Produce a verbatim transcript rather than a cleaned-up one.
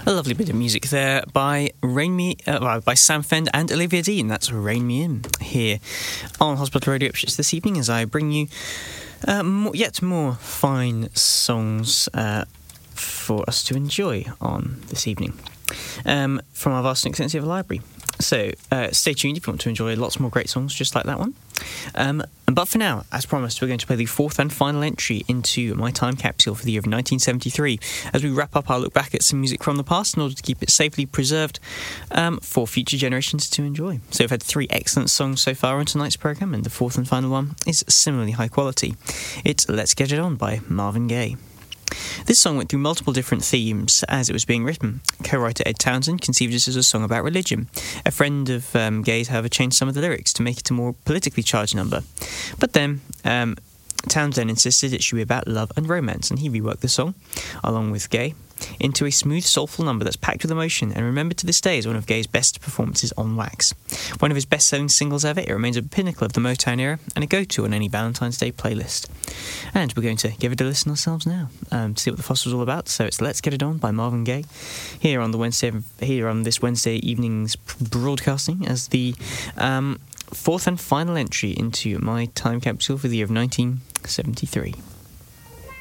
A lovely bit of music there by Rain Me, uh, by Sam Fend and Olivia Dean. That's Rain Me In here on Hospital Radio Ipswich this evening as I bring you uh, more, yet more fine songs uh, for us to enjoy on this evening um, from our vast and extensive library. So uh, stay tuned if you want to enjoy lots more great songs just like that one. Um, but for now, as promised, we're going to play the fourth and final entry into my time capsule for the year of nineteen seventy-three. As we wrap up, I'll look back at some music from the past in order to keep it safely preserved um, for future generations to enjoy. So we've had three excellent songs so far on tonight's programme, and the fourth and final one is similarly high quality. It's Let's Get It On by Marvin Gaye. This song went through multiple different themes as it was being written. Co-writer Ed Townsend conceived it as a song about religion. A friend of um, Gaye's, however, changed some of the lyrics to make it a more politically charged number. But then um, Townsend insisted it should be about love and romance, and he reworked the song, along with Gaye, into a smooth, soulful number that's packed with emotion and remembered to this day as one of Gaye's best performances on wax. One of his best-selling singles ever, it remains a pinnacle of the Motown era and a go-to on any Valentine's Day playlist. And we're going to give it a listen ourselves now um, to see what the fuss was all about. So it's Let's Get It On by Marvin Gaye here on the Wednesday, here on this Wednesday evening's broadcasting as the um, fourth and final entry into my time capsule for the year of nineteen seventy-three.